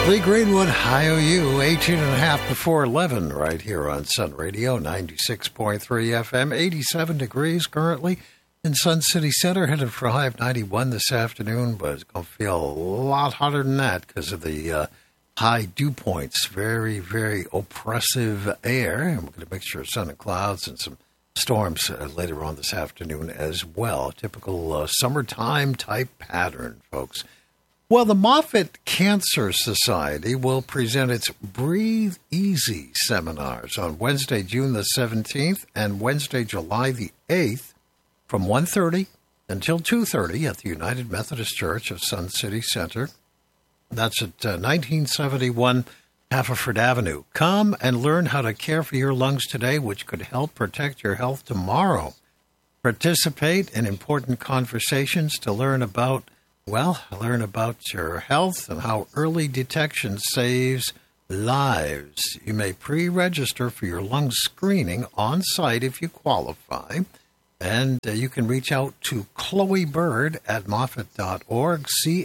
Lee Greenwood, IOU, 18 and a half before 11, right here on Sun Radio, 96.3 FM, 87 degrees currently in Sun City Center, headed for a high of 91 this afternoon, but it's going to feel a lot hotter than that because of the high dew points. Very, very oppressive air, and we're going to mixture of sun and clouds and some storms later on this afternoon as well. Typical summertime type pattern, folks. Well, the Moffitt Cancer Society will present its Breathe Easy seminars on Wednesday, June the 17th and Wednesday, July the 8th from 1:30 until 2:30 at the United Methodist Church of Sun City Center. That's at 1971 Haverford Avenue. Come and learn how to care for your lungs today, which could help protect your health tomorrow. Participate in important conversations to learn about your health and how early detection saves lives. You may pre-register for your lung screening on site if you qualify. And you can reach out to Chloe Bird at Moffitt.org,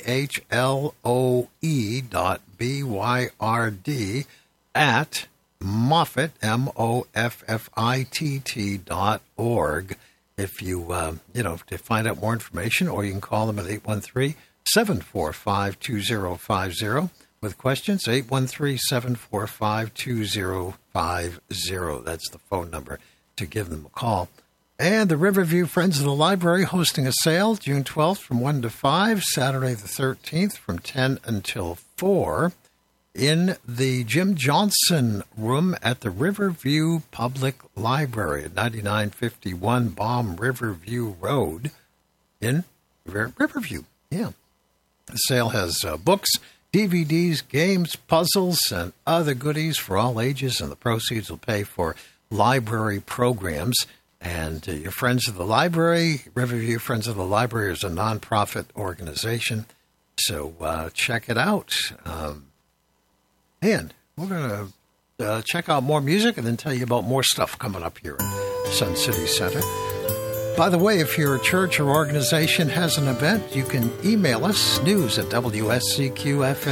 CHLOE.BYRD at Moffitt, MOFFITT.org. If you, to find out more information, or you can call them at 813-745-2050 with questions, 813-745-2050. That's the phone number to give them a call. And the Riverview Friends of the Library hosting a sale June 12th from 1 to 5, Saturday the 13th from 10 until 4 in the Jim Johnson room at the Riverview Public Library at 9951 Baum Riverview Road in Riverview. Yeah. The sale has books, DVDs, games, puzzles, and other goodies for all ages, and the proceeds will pay for library programs. And your Friends of the Library, Riverview Friends of the Library is a nonprofit organization, so check it out. And we're going to check out more music and then tell you about more stuff coming up here in Sun City Center. By the way, if your church or organization has an event, you can email us, news@WSCQFM.